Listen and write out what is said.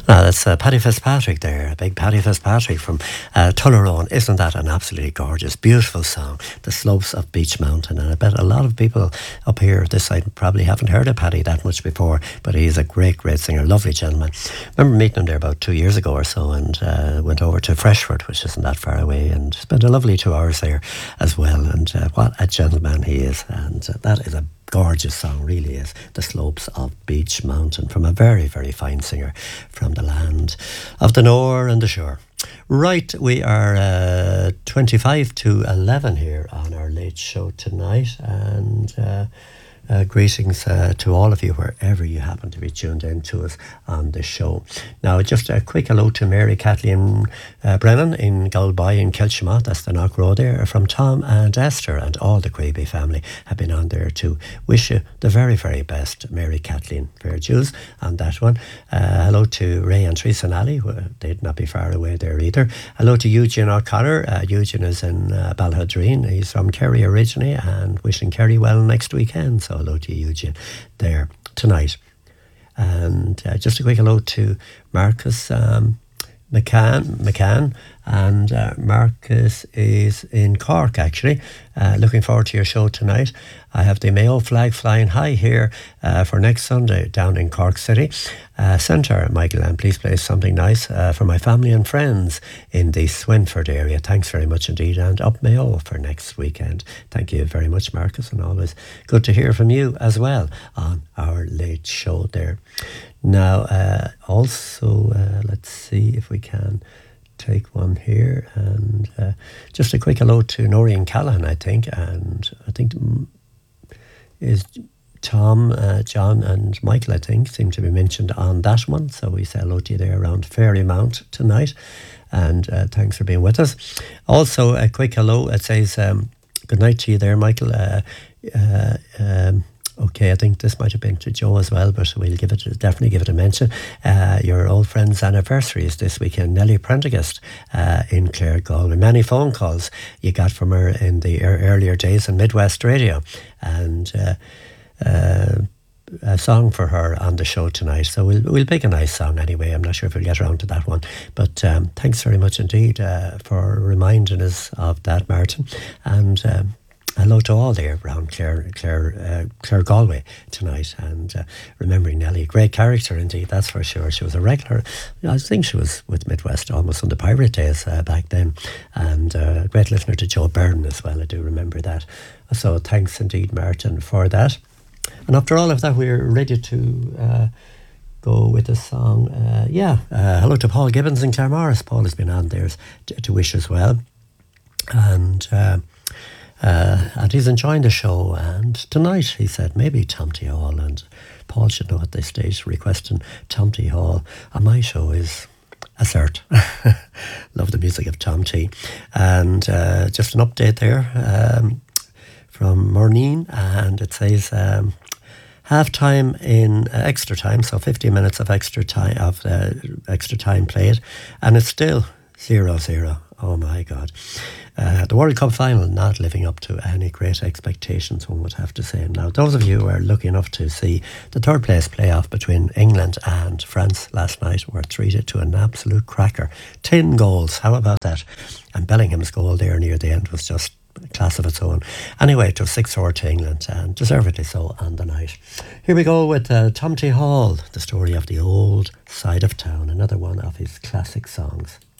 That's Paddy Fitzpatrick there, big Paddy Fitzpatrick from Tullaroan. Isn't that an absolutely gorgeous, beautiful song? The Slopes of Beech Mountain. And I bet a lot of people up here this side probably haven't heard of Paddy that much before, but he's a great, great singer, lovely gentleman. Remember meeting him there about 2 years ago or so, and went over to Freshford, which isn't that far away, and spent a lovely 2 hours there as well. And what a gentleman he is. And that is a gorgeous song, really is. The Slopes of Beech Mountain, from a very, very fine singer from the land of the Nore and the Shore. Right, we are 25 to 11 here on our late show tonight, and greetings to all of you wherever you happen to be tuned in to us on the show. Now, just a quick hello to Mary Kathleen Brennan in Galway in Kilshima, that's the Knock Road there, from Tom and Esther, and all the Creeby family have been on there to wish you the very, very best, Mary Kathleen. Fair dues on that one. Hello to Ray and Teresa Nally, they'd not be far away there either. Hello to Eugene O'Connor. Eugene is in Balhadreen. He's from Kerry originally, and wishing Kerry well next weekend. So hello to Eugene there tonight. And just a quick hello to Marcus McCann, and Marcus is in Cork actually. Looking forward to your show tonight. I have the Mayo flag flying high here for next Sunday down in Cork City Centre, Michael, and please play something nice for my family and friends in the Swinford area. Thanks very much indeed, and up Mayo for next weekend. Thank you very much, Marcus, and always good to hear from you as well on our late show there. Now, also, let's see if we can take one here, and just a quick hello to Noreen Callahan, I think, and I think is Tom, John and Michael, I think, seem to be mentioned on that one, so we say hello to you there around Fairymount tonight, and thanks for being with us. Also, a quick hello, it says good night to you there, Michael. Okay, I think this might have been to Joe as well, but we'll definitely give it a mention. Your old friend's anniversary is this weekend, Nellie Prendergast in Clare, Galway. Many phone calls you got from her in the earlier days on Midwest Radio, and a song for her on the show tonight. So we'll pick a nice song anyway. I'm not sure if we'll get around to that one, but thanks very much indeed for reminding us of that, Martin, and hello to all there around Clare Galway tonight, and remembering Nellie. Great character indeed, that's for sure. She was a regular, I think she was with Midwest almost on the pirate days back then, and a great listener to Joe Byrne as well, I do remember that. So thanks indeed, Martin, for that. And after all of that, we're ready to go with a song. Hello to Paul Gibbons in Claremorris. Paul has been on there to wish as well, and he's enjoying the show. And tonight, he said, maybe Tom T. Hall, and Paul should know at this stage, requesting Tom T. Hall on my show is a cert. Love the music of Tom T. And just an update there from Morneen, and it says half-time in extra time, so 15 minutes of extra time played, and it's still 0-0. Oh my God. The World Cup final not living up to any great expectations, one would have to say. Now, those of you who are lucky enough to see the third place playoff between England and France last night were treated to an absolute cracker. 10 goals, how about that? And Bellingham's goal there near the end was just a class of its own. Anyway, it was 6-4 to England, and deservedly so on the night. Here we go with Tom T. Hall, the story of the old side of town, another one of his classic songs.